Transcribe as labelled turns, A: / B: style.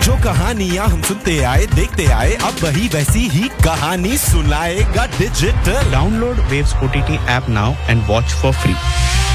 A: जो कहानियाँ हम सुनते आए देखते आए अब वही वैसी ही कहानी सुनाएगा digital.
B: Download Waves OTT app now and watch for free.